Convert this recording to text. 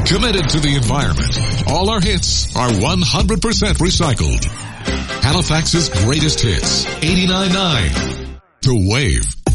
Committed to the environment, all our hits are 100% recycled. Halifax's greatest hits, 89.9. The Wave.